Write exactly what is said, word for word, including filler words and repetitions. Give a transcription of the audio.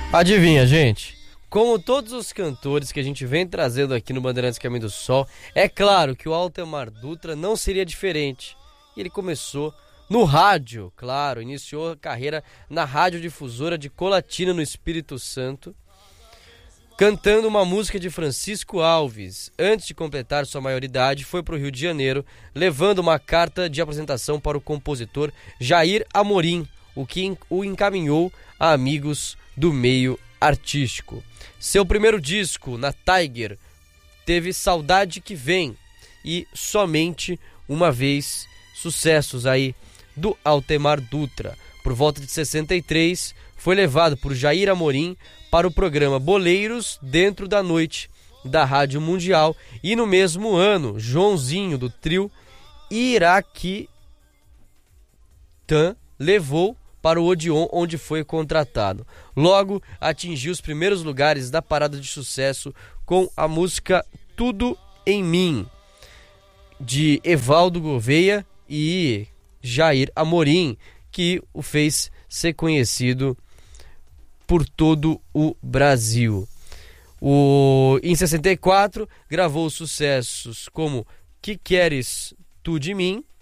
Adivinha, gente? Como todos os cantores que a gente vem trazendo aqui no Bandeirantes Caminho do Sol, é claro que o Altemar Dutra não seria diferente. Ele começou no rádio, claro, iniciou a carreira na radiodifusora de Colatina, no Espírito Santo, cantando uma música de Francisco Alves. Antes de completar sua maioridade, foi para o Rio de Janeiro, levando uma carta de apresentação para o compositor Jair Amorim, o que o encaminhou a amigos do meio artístico. Seu primeiro disco, na Tiger, teve Saudade Que Vem e Somente Uma Vez, sucessos aí do Altemar Dutra. Por volta de sessenta e três, foi levado por Jair Amorim para o programa Boleiros Dentro da Noite, da Rádio Mundial, e no mesmo ano, Joãozinho, do trio Iraquitã, levou para o Odeon, onde foi contratado. Logo, atingiu os primeiros lugares da parada de sucesso com a música Tudo em Mim, de Evaldo Gouveia e Jair Amorim, que o fez ser conhecido por todo o Brasil. O... Em sessenta e quatro, gravou sucessos como Que Queres Tu de Mim